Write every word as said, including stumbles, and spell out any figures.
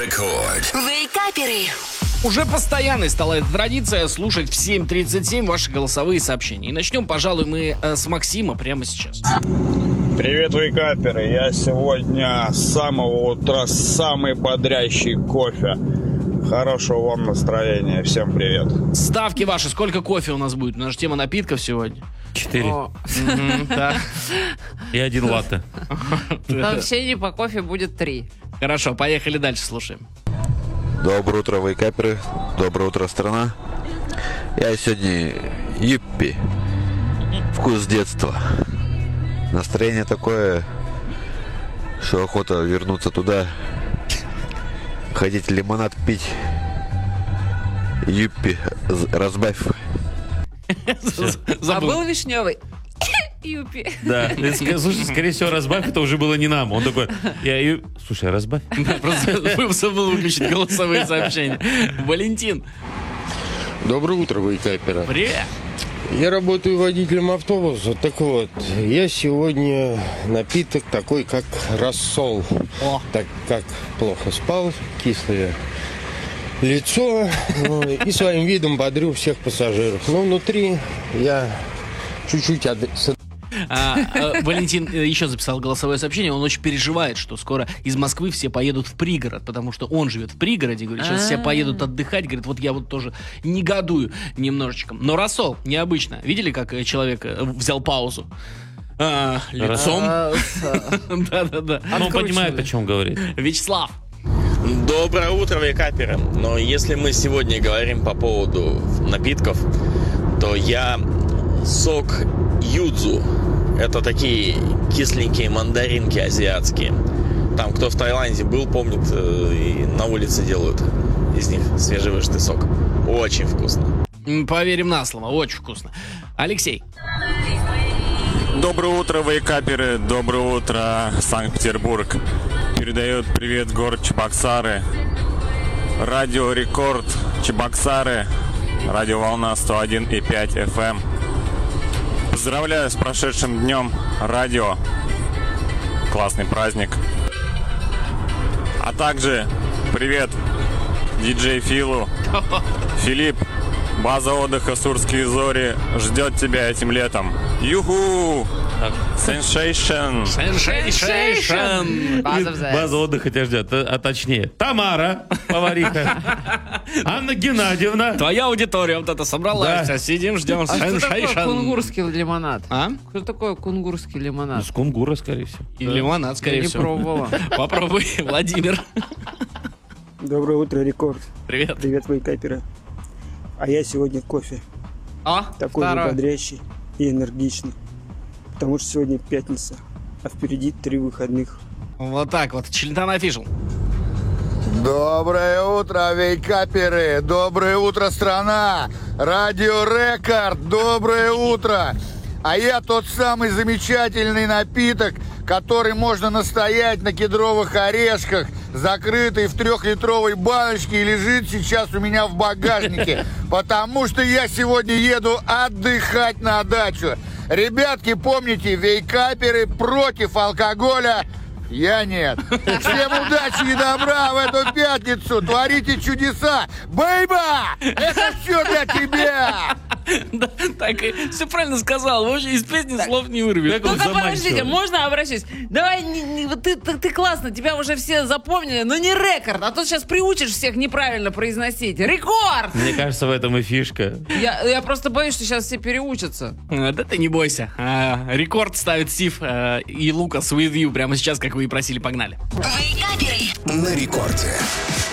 Рекорд. Вейкаперы. Уже постоянной стала эта традиция слушать в семь тридцать семь ваши голосовые сообщения. И начнем, пожалуй, мы э, с Максима прямо сейчас. Привет, вейкаперы. Я сегодня с самого утра самый бодрящий кофе. Хорошего вам настроения. Всем привет. Ставки ваши. Сколько кофе у нас будет? У нас же тема напитков сегодня. Четыре. Мгм, да. И один латте. Вообще не по кофе будет три. Хорошо, поехали дальше, слушаем. Доброе утро, вейкаперы. Доброе утро, страна. Я сегодня юппи. Вкус детства. Настроение такое, что охота вернуться туда. Ходить лимонад пить. Юппи, разбавь. А Забыл. был вишневый? Юпи. Да. Слушай, скорее всего, разбавь это уже было не нам. Он такой, я ю... Слушай, а разбавь. Просто забыл выключить голосовые сообщения. Валентин. Доброе утро, вейкаперы. Привет. Я работаю водителем автобуса. Так вот, я сегодня напиток такой, как рассол. О. Так как плохо спал, кислое лицо, ну, и своим видом бодрю всех пассажиров. Но внутри я чуть-чуть от... А, а, Валентин э, еще записал голосовое сообщение. Он очень переживает, что скоро из Москвы все поедут в пригород, потому что он живет в пригороде. Говорит, сейчас все поедут отдыхать. Говорит, вот я вот тоже негодую немножечко. Но рассол необычно. Видели, как э, человек э, взял паузу? А, лицом. Да-да-да. Ну, он понимает, о чем говорит. Вячеслав. Доброе утро, вейкаперы. Но если мы сегодня говорим по поводу напитков, то я сок юдзу. Это такие кисленькие мандаринки азиатские. Там, кто в Таиланде был, помнит, и на улице делают из них свежевыжатый сок. Очень вкусно. М, Поверим на слово, очень вкусно. Алексей. Доброе утро, вейкаперы. Доброе утро, Санкт-Петербург. Передает привет город Чебоксары. Радио Рекорд Чебоксары. Радиоволна сто один и пять эф эм. Поздравляю с прошедшим днем радио. Классный праздник. А также привет диджей Филу. Филипп, база отдыха Сурские зори ждет тебя этим летом. Юху! Сенсейшн! Сенсейшн! База отдыха тебя ждет. А, а точнее, Тамара, повариха. Анна Геннадьевна. Твоя аудитория вот это собралась, Да. а сидим, ждем А что такое сенсейшн. кунгурский лимонад? А? Что такое кунгурский лимонад? С кунгура, скорее всего. И лимонад, скорее Я не всего. пробовала. Попробуй, Владимир. Доброе утро, Рекорд. Привет. Привет, вейкаперы. А я сегодня кофе. А, Такой же второй. бодрящий и энергичный. Потому что сегодня пятница, а впереди три выходных. Вот так вот, Челентано Офишл. Доброе утро, вейкаперы. Доброе утро, страна. Радио Рекорд. Доброе утро. А я тот самый замечательный напиток, который можно настоять на кедровых орешках, закрытый в трехлитровой баночке, и лежит сейчас у меня в багажнике, потому что я сегодня еду отдыхать на дачу. Ребятки, помните, вейкаперы против алкоголя, я нет. Всем удачи и добра в эту пятницу. Творите чудеса. Бейба! Это все для тебя! Да, так, и все правильно сказал. Вообще из песни слов не вырвешь. Как он Ну-ка, заманчивый. подождите, можно обращусь? Давай, не- не- вот ты, ты, ты классно, тебя уже все запомнили, но не рекорд, а то сейчас приучишь всех неправильно произносить. Рекорд! Мне кажется, в этом и фишка. Я, я просто боюсь, что сейчас все переучатся. А, Да ты не бойся. А, Рекорд ставит Стив а, и Лукас with you прямо сейчас, как вы и просили. Погнали. Вейкаперы. На рекорде.